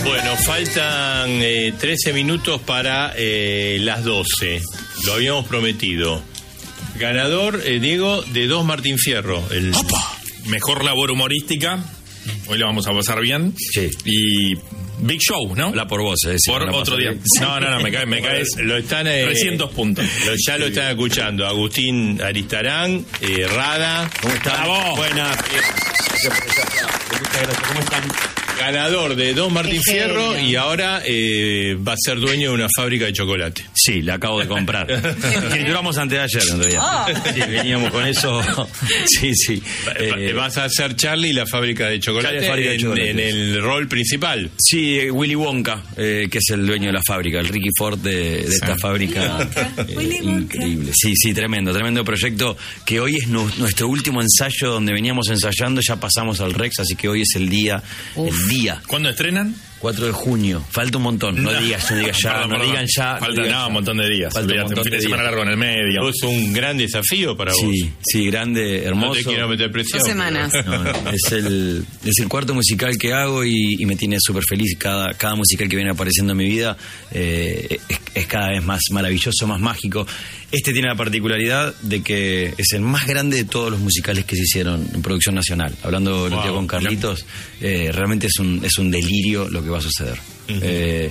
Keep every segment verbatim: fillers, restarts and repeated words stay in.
Bueno, faltan eh, trece minutos para eh, las doce. Lo habíamos prometido. Ganador, eh, Diego, de dos Martín Fierro. El... Mejor labor humorística. Hoy la vamos a pasar bien. Sí. Y Big Show, ¿no? Habla por vos, eh, si por no otro día. bien. No, no, no, me, cae, me caes. Lo están, eh, trescientos puntos. Lo, ya sí. Lo están escuchando. Agustín Aristarán, eh, Rada. ¿Cómo están? ¡Bravo! Buenas. Muchas gracias. ¿Cómo están? Ganador de dos Martín Fierro y ahora eh, va a ser dueño de una fábrica de chocolate. Sí, la acabo de comprar. Escrituramos antes de ayer, en realidad. Oh. Sí, veníamos con eso. Sí, sí. Eh, Vas a hacer Charlie la fábrica de chocolate, fábrica de en, chocolate. en el rol principal. Sí, Willy Wonka, eh, que es el dueño de la fábrica, el Ricky Ford de, de esta sí. fábrica. Eh, increíble. Sí, sí, tremendo, tremendo proyecto. Que hoy es nu- nuestro último ensayo donde veníamos ensayando. Ya pasamos al Rex, así que hoy es el día. Uf. El día. ¿Cuándo estrenan? cuatro de junio. Falta un montón. No, no. digas, no digas ya, perdón, no perdón. digan ya. Falta no nada, un montón de días. Falta un montón un fin de, de semana días. largo en el medio. Es un gran desafío para sí, vos. Sí, sí, grande, hermoso. No te quiero meter presión. Dos semanas. No, no, es, el, es el cuarto musical que hago y, y me tiene súper feliz. Cada, cada musical que viene apareciendo en mi vida eh, es, es cada vez más maravilloso, más mágico. Este tiene la particularidad de que es el más grande de todos los musicales que se hicieron en producción nacional. Hablando el otro día con Carlitos, eh, realmente es un, es un delirio lo que va a suceder. Uh-huh. Eh,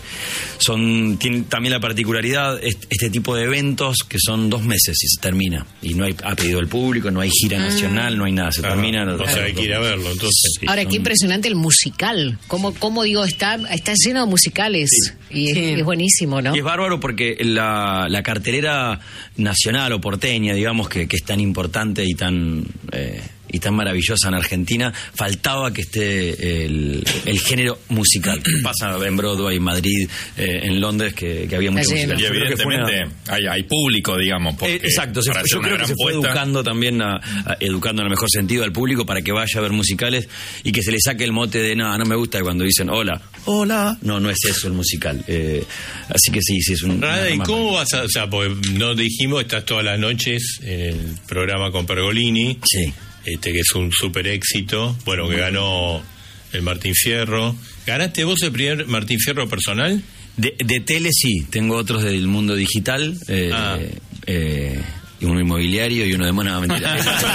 son tiene también la particularidad este, este tipo de eventos que son dos meses y se termina y no hay ha pedido el público, no hay gira nacional, uh-huh. no hay nada, se ah, termina. O sea, hay que ir a verlo. Entonces, sí, ahora son... qué impresionante el musical, cómo cómo digo está está lleno de musicales sí. y sí. Es, es buenísimo, ¿no? Y es bárbaro porque la, la cartelera nacional o porteña, digamos que, que es tan importante y tan eh, y tan maravillosa en Argentina, faltaba que esté el, el género musical. Pasa en Broadway, en Madrid, eh, en Londres, que, que había mucha música. Y evidentemente una... hay, hay público, digamos. Porque eh, exacto, se, yo creo que se fue puesta... educando también, a, a, educando en el mejor sentido al público para que vaya a ver musicales y que se le saque el mote de, no, no me gusta cuando dicen hola, hola. No, no es eso el musical. Eh, así que sí, sí, es un... Rada, ¿y cómo vas a...? O sea, porque no dijimos, estás todas las noches en el programa con Pergolini. Sí. Este que es un super éxito, bueno, que ganó el Martín Fierro. ¿Ganaste vos el primer Martín Fierro personal? De, de tele sí, tengo otros del mundo digital, eh, ah. eh, uno inmobiliario y uno de mona, mentira.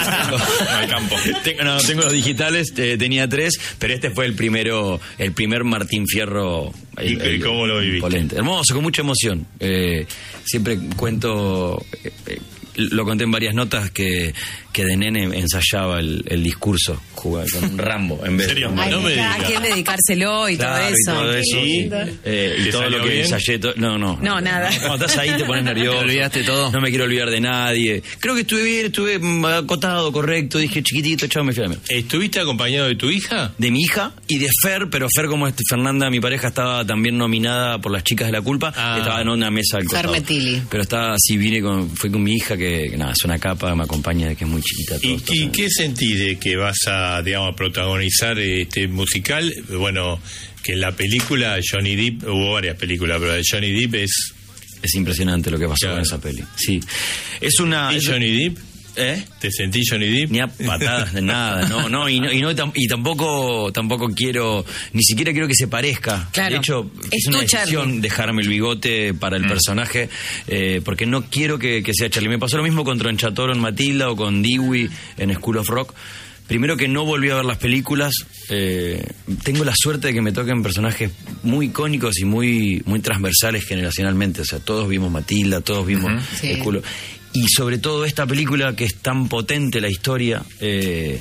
Al campo. Tengo, no, tengo los digitales, eh, tenía tres, pero este fue el primero, el primer Martín Fierro. El, ¿Y el, cómo lo viviste? Polente. Hermoso, con mucha emoción. Eh, siempre cuento... Eh, lo conté en varias notas que, que de nene ensayaba el, el discurso, jugaba con Rambo en vez de... Ay, no me ¿a quién dedicárselo y claro, todo eso? Y todo eso, ¿Y? Eh, y todo lo que bien? ensayé... To... No, no. No, nada. Cuando estás ahí te pones nervioso. ¿Te olvidaste todo? No me quiero olvidar de nadie. Creo que estuve bien, estuve acotado, correcto. Dije chiquitito, chao, me fui a la mierda. ¿Estuviste acompañado de tu hija? De mi hija y de Fer, pero Fer, como este, Fernanda, mi pareja, estaba también nominada por Las Chicas de la Culpa. Ah. Estaba en una mesa al costado. Fer Metili. Pero estaba así, vine con... Fui con mi hija que, que nada, es una capa, me acompaña, que es muy chiquita. ¿Y, ¿y qué sentís de que vas a, digamos, protagonizar este musical? Bueno, que en la película Johnny Depp, hubo varias películas, pero de Johnny Depp es... Es impresionante lo que pasó claro. con esa peli. Sí. Es una... ¿Y es... Johnny Depp? ¿Eh? ¿Te sentís Johnny Depp? Ni a patadas de nada, no, no, y no, y, no, y tampoco tampoco quiero, ni siquiera quiero que se parezca. Claro. De hecho, es, es una decisión Charlie. Dejarme el bigote para el mm. personaje, eh, porque no quiero que, que sea Charlie. Me pasó lo mismo con Tronchatoro en Matilda o con Dewey en School of Rock. Primero que no volví a ver las películas, eh, tengo la suerte de que me toquen personajes muy icónicos y muy muy transversales generacionalmente. O sea, todos vimos Matilda, todos vimos uh-huh. sí. School of... Y sobre todo esta película que es tan potente la historia, eh,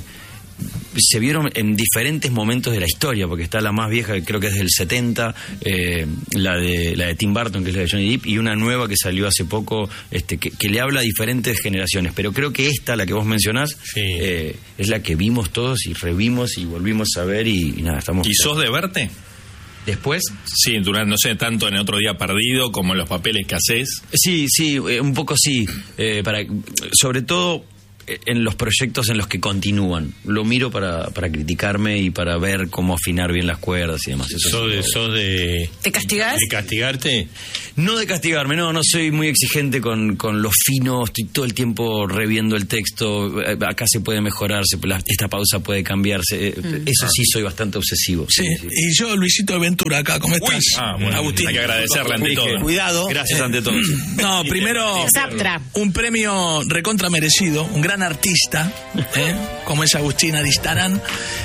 se vieron en diferentes momentos de la historia, porque está la más vieja, que creo que es del setenta, eh, la de la de Tim Burton, que es la de Johnny Depp, y una nueva que salió hace poco, este, que, que le habla a diferentes generaciones. Pero creo que esta, la que vos mencionás, sí. eh, es la que vimos todos y revimos y volvimos a ver y, y nada, estamos... ¿Y sos de verte? ¿Después? Sí, durante, no sé, tanto en Otro Día Perdido como en los papeles que haces. Sí, sí, eh, un poco sí. Eh, para, sobre todo, en los proyectos en los que continúan. Lo miro para, para criticarme y para ver cómo afinar bien las cuerdas y demás. Eso ¿Sos sí, de, sos de, ¿Te castigás? de castigarte? No de castigarme, no, no soy muy exigente con, con lo fino, estoy todo el tiempo reviendo el texto, acá se puede mejorar, se, la, esta pausa puede cambiarse, mm. eso sí soy bastante obsesivo. Sí, sí, sí. Y yo, Luisito Ventura, acá, ¿cómo estás? Uy, ah, bueno, Agustín. Hay que agradecerle ante todo. Cuidado. Gracias ante todo. No, primero, Zaptra. un premio recontra merecido, un gran artista, ¿eh? como es Agustín Aristarán.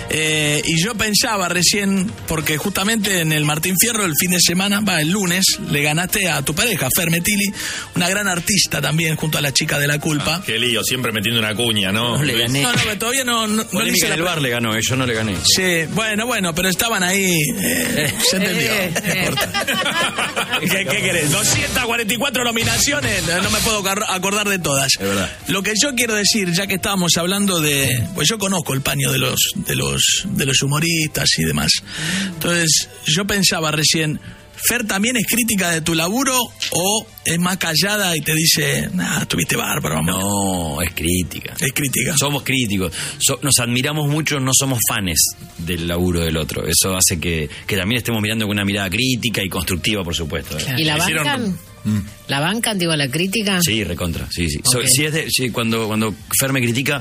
Eh, y yo pensaba recién, porque justamente en el Martín Fierro el fin de semana, va, el lunes, le ganaste a tu pareja, Fer Metilli, una gran artista también, junto a la chica de La Culpa. Ah, qué lío, siempre metiendo una cuña, ¿no? No le gané. No, no, todavía no, no, no le hice Polémica la del bar le ganó, eh, yo no le gané. Sí, bueno, bueno, pero estaban ahí. Eh, se entendió. Eh, No eh. importa. ¿Qué, ¿Qué querés? doscientas cuarenta y cuatro nominaciones, no me puedo car- acordar de todas. Es verdad. Lo que yo quiero decir, ya que estábamos hablando de, pues yo conozco el paño de los de los de los humoristas y demás. Entonces, yo pensaba recién, ¿Fer también es crítica de tu laburo o es más callada y te dice, nah, estuviste bárbaro, vamos? No, es crítica. Es crítica. Somos críticos, so- nos admiramos mucho, no somos fanes del laburo del otro. Eso hace que, que también estemos mirando con una mirada crítica y constructiva, por supuesto. ¿eh? ¿Y la Hicieron- bancan? ¿La bancan, digo, la crítica? Sí, recontra, sí, sí. So- Ok. si es de- sí, cuando, cuando Fer me critica,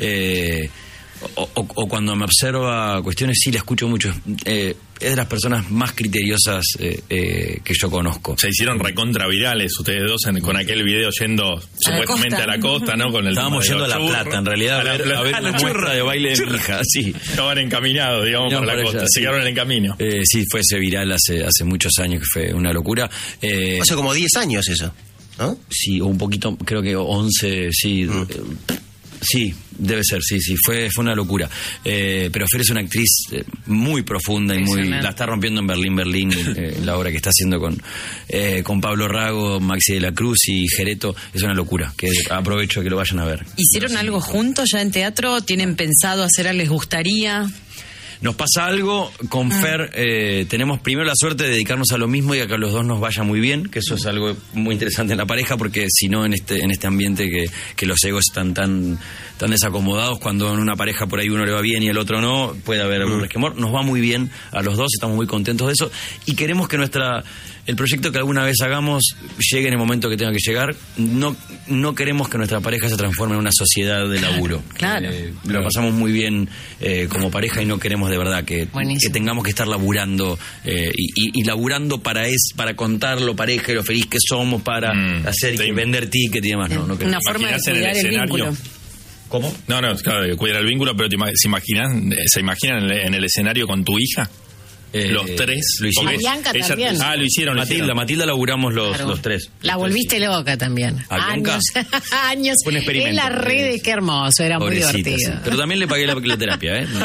eh, o, o- o cuando me observa cuestiones, sí la escucho mucho. Eh, es de las personas más criteriosas eh, eh, que yo conozco. Se hicieron recontra virales ustedes dos en- con aquel video yendo supuestamente costa. a la costa, ¿no? Con el Estábamos tema yendo a de La los Plata, churros. en realidad, a la ver, Plata. a ver Ah, una los muestra churros. de baile de mi hija, sí. Estaban encaminados, digamos, No, por la para costa. allá, Se sí. quedaron en el camino. Eh, sí, fue ese viral hace, hace muchos años que fue una locura. Eh, Hace como diez años eso, ¿no? Sí, o un poquito, creo que once, sí. Mm. eh, sí, debe ser, sí, sí, fue, fue una locura. Eh, pero Fer es una actriz eh, muy profunda y muy... Impresionante. La está rompiendo en Berlín, Berlín, eh, la obra que está haciendo con, eh, con Pablo Rago, Maxi de la Cruz y Jereto. Es una locura, que aprovecho que lo vayan a ver. ¿Hicieron algo juntos ya en teatro? ¿Tienen pensado hacer? ¿Les gustaría? Nos pasa algo con Fer, eh, tenemos primero la suerte de dedicarnos a lo mismo y a que a los dos nos vaya muy bien, que eso es algo muy interesante en la pareja, porque si no en este en este ambiente que, que los egos están tan tan desacomodados, cuando en una pareja por ahí uno le va bien y el otro no, puede haber algún resquemor. Nos va muy bien a los dos, estamos muy contentos de eso y queremos que nuestra el proyecto que alguna vez hagamos llegue en el momento que tenga que llegar. No no queremos que nuestra pareja se transforme en una sociedad de laburo. Claro. Eh, lo pasamos muy bien eh, como pareja y no queremos de verdad que, que tengamos que estar laburando eh, y, y, y laburando para es para contar lo pareja y lo feliz que somos, para Mm, hacer sí. y vender ticket y demás. No, no Una queremos. forma de ¿Imaginás en el cuidar el escenario? vínculo. ¿Cómo? No, no, claro, de cuidar el vínculo, pero te ima- ¿se imaginan, eh, se imaginan en el, en el escenario con tu hija? Eh, Los tres. lo hicimos. Porque A Bianca ella- también. Ah, lo hicieron, lo Matilda, hicieron. Matilda laburamos los, Claro. los tres. La volviste loca también. ¿A Bianca? Años, años. Fue un experimento. En las redes, qué hermoso, era muy Pobrecita, divertido. sí. Pero también le pagué la, la terapia, ¿eh?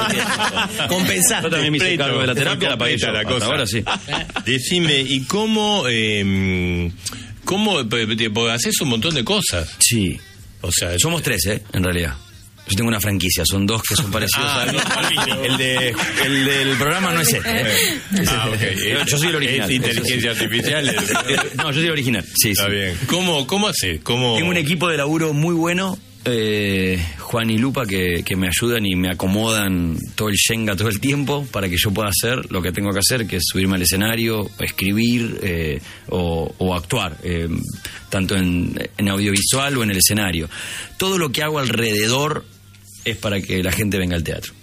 Eh, Compensaste. Yo también me hice Preto, cargo de la terapia, la pagué yo. completa la Hasta cosa. ahora sí. Decime, ¿y cómo, eh, cómo pe- pe- porque haces un montón de cosas? Sí. O sea, Somos tres, ¿eh? En realidad. Yo tengo una franquicia, son dos que son parecidos Ah, a mí. no, El, de, el del programa no es este. ¿eh? Ah, ok. Yo, yo soy el original. Es inteligencia artificial. Eh, No, yo soy el original. Sí, Está sí. bien. ¿Cómo, cómo haces? ¿Cómo... Tengo un equipo de laburo muy bueno. Eh, Juan y Lupa que, que me ayudan y me acomodan todo el Shenga todo el tiempo para que yo pueda hacer lo que tengo que hacer, que es subirme al escenario, escribir eh, o, o actuar, eh, tanto en, en audiovisual o en el escenario. Todo lo que hago alrededor es para que la gente venga al teatro.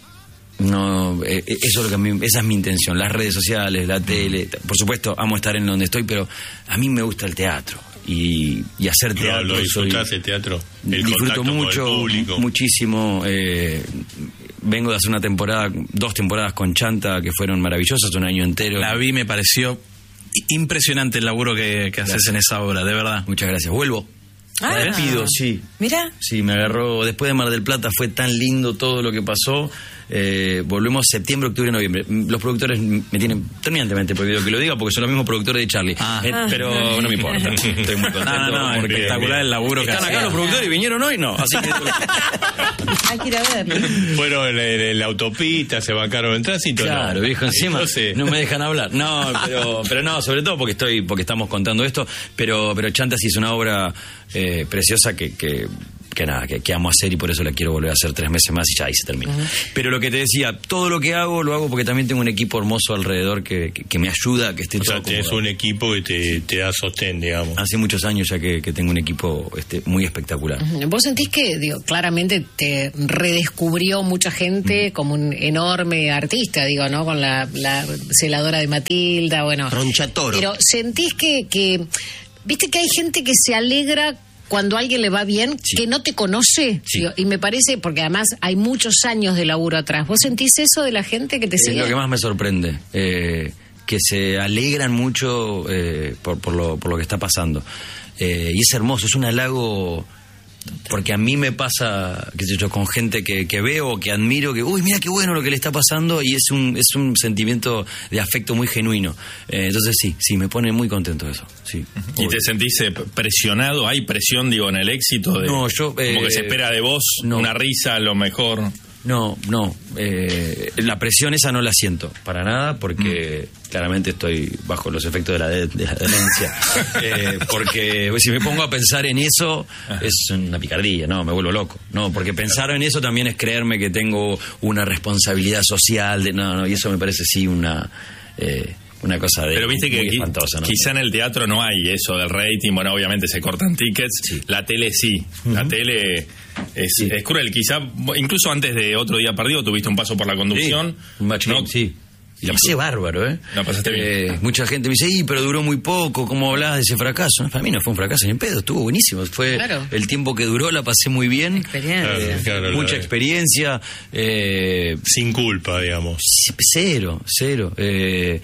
No, eh, eso es lo que a mí- esa es mi intención. Las redes sociales, la tele, por supuesto, amo estar en donde estoy, pero a mí me gusta el teatro y, y hacer Lo, teatro. lo soy- disfrutás el teatro, el disfruto contacto mucho, con el público. muchísimo. eh, vengo de hacer una temporada, dos temporadas con Chanta que fueron maravillosas, un año entero. La vi, me pareció impresionante el laburo que, que haces Gracias. en esa obra, de verdad. Muchas gracias. Vuelvo. Ah. Me despido, sí. Mira. Sí, me agarró después de Mar del Plata, fue tan lindo todo lo que pasó. Eh, volvemos septiembre, octubre, noviembre. Los productores me tienen terminantemente prohibido que lo diga porque son los mismos productores de Charlie. Ah. Eh, pero no me importa. Estoy muy contento. No, no, no, porque espectacular el laburo que están haces. acá los productores y vinieron hoy, no. Así que Hay que ir a verlo. Fueron en, en- en la autopista, se bancaron en tránsito. claro, no. viejo, encima Entonces, no me dejan hablar. No, pero, pero no, sobre todo porque estoy, porque estamos contando esto. Pero, pero Chanta sí es una obra eh, preciosa que, que que nada, que, que amo hacer y por eso la quiero volver a hacer tres meses más y ya ahí se termina. Uh-huh. Pero lo que te decía, todo lo que hago, lo hago porque también tengo un equipo hermoso alrededor que, que, que me ayuda, que esté o todo sea, tienes un equipo que te, te da sostén, digamos. Hace muchos años ya que, que tengo un equipo este, muy espectacular. Uh-huh. ¿Vos sentís que, digo, claramente te redescubrió mucha gente uh-huh. como un enorme artista, digo, ¿no? Con la, la celadora de Matilda, bueno. Tronchatoro. Pero sentís que, que, viste que hay gente que se alegra cuando a alguien le va bien, sí. que no te conoce, sí. digo, y me parece, porque además hay muchos años de laburo atrás. ¿Vos sentís eso de la gente que te sigue? Es lo que más me sorprende, eh, que se alegran mucho eh, por, por, lo, por lo que está pasando. Eh, y es hermoso, es un halago, porque a mí me pasa, qué sé yo, con gente que, que veo, que admiro, que, uy, mira qué bueno lo que le está pasando, y es un, es un sentimiento de afecto muy genuino. Eh, entonces sí, sí, me pone muy contento eso, sí. ¿Y te sentís presionado? ¿Hay presión, digo, en el éxito? De, no, yo... Eh, como que se espera de vos no. una risa, a lo mejor... No, no, eh, la presión esa no la siento para nada porque mm. claramente estoy bajo los efectos de la, de, de la demencia. eh, porque si me pongo a pensar en eso es una picardía, no, me vuelvo loco. No, porque pensar en eso también es creerme que tengo una responsabilidad social, de, no, no, y eso me parece sí una... Eh, una cosa de pero viste que qui- espantosa, ¿no? Quizá en el teatro no hay eso del rating, bueno, obviamente se cortan tickets, sí. La tele sí, uh-huh. La tele es, sí. es cruel, quizá incluso antes de Otro Día Perdido tuviste un paso por la conducción, sí. Un match game, ¿no? Sí. Y la pasé bárbaro, ¿eh? La pasaste bien. Eh, mucha gente me dice, ¡y pero duró muy poco! ¿Cómo hablabas de ese fracaso? No, para mí no fue un fracaso ni en pedo, estuvo buenísimo. Fue claro. El tiempo que duró, la pasé muy bien. Experiencia. Eh, claro, claro, mucha experiencia. Eh, Sin culpa, digamos. Cero, cero. Eh,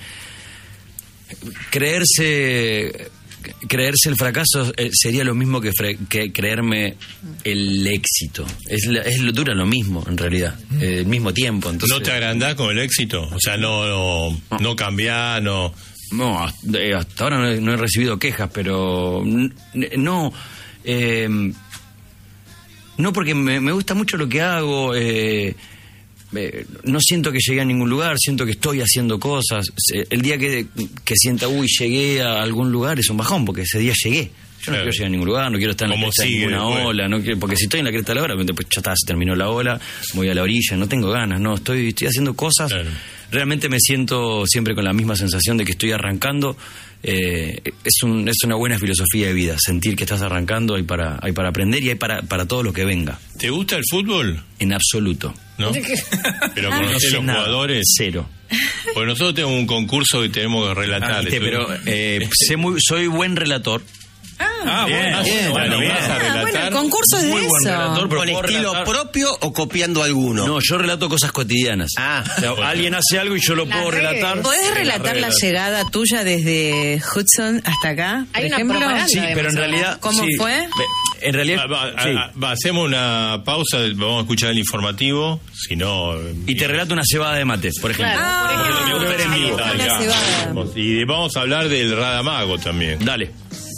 creerse... Creerse el fracaso sería lo mismo que, fre- que creerme el éxito. Es, la, es dura lo mismo, en realidad. Eh, el mismo tiempo. Entonces, ¿no te agrandás con el éxito? O sea, no no, no. no cambiás, no... No, hasta, eh, hasta ahora no he, no he recibido quejas, pero no... Eh, no, porque me, me gusta mucho lo que hago... Eh, Eh, no siento que llegué a ningún lugar, siento que estoy haciendo cosas. El día que, que sienta, uy, llegué a algún lugar, es un bajón, porque ese día llegué. Yo no claro. quiero llegar a ningún lugar, no quiero estar en la cresta de ninguna después? ola, no quiero, porque si estoy en la cresta de la ola, después ya está, se terminó la ola, voy a la orilla, no tengo ganas, no, estoy, estoy haciendo cosas. Claro. Realmente me siento siempre con la misma sensación de que estoy arrancando. Eh, es, un, es una buena filosofía de vida, sentir que estás arrancando, hay para, hay para aprender y hay para, para todo lo que venga. ¿Te gusta el fútbol? En absoluto. ¿No? Pero conocés no los nada. Jugadores. Cero. Pues nosotros tenemos un concurso que tenemos que relatar. Ah, ¿viste? Pero eh, sé muy, soy buen relator. Ah, bien, bueno, bien, bueno, bien. vas a relatar. Ah, bueno, el concurso es de Muy buen eso. relator, pero ¿Con puedo estilo relatar- propio o copiando alguno? No, yo relato cosas cotidianas. Ah. O sea, alguien hace algo y yo lo Las puedo redes. relatar. ¿Podés relatar la llegada tuya desde Hudson hasta acá, por Hay una ejemplo? propaganda. Sí, pero en realidad... ¿Cómo sí. fue? En realidad... Va, va, sí. a- va, hacemos una pausa, vamos a escuchar el informativo, si no... Y te relato una cebada de mate, por ejemplo. Claro, por Ah, ejemplo. Me gusta en vivo. una Dale, ya. cebada. Y vamos a hablar del Radamago también. Dale.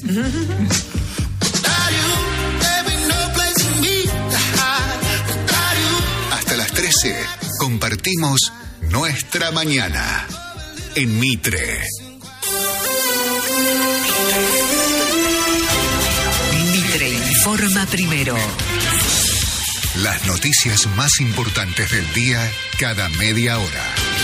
Hasta las trece compartimos nuestra mañana en Mitre. Mitre informa primero. Las noticias más importantes del día cada media hora.